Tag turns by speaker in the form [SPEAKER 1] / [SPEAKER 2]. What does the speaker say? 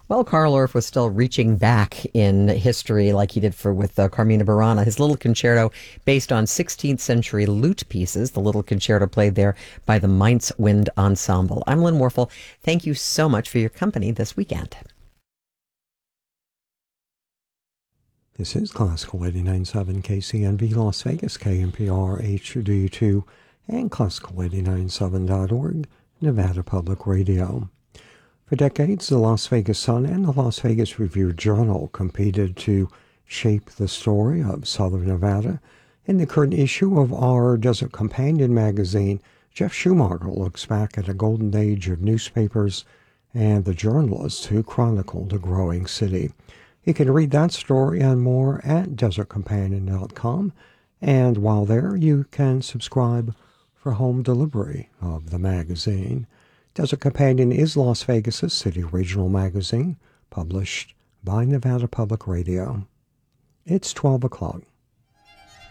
[SPEAKER 1] Well, Carl Orff was still reaching back in history like he did for with Carmina Burana. His little concerto, based on 16th century lute pieces, the little concerto played there by the Mainz Wind Ensemble. I'm Lynn Warfel. Thank you so much for your company this weekend.
[SPEAKER 2] This is Classical 89.7 KCNV Las Vegas, KNPR HD2, and Classical897.org, Nevada Public Radio. For decades, the Las Vegas Sun and the Las Vegas Review-Journal competed to shape the story of Southern Nevada. In the current issue of our Desert Companion magazine, Jeff Schumacher looks back at a golden age of newspapers and the journalists who chronicled a growing city. You can read that story and more at desertcompanion.com, and while there, you can subscribe for home delivery of the magazine. Desert Companion is Las Vegas' city regional magazine, published by Nevada Public Radio. It's 12 o'clock.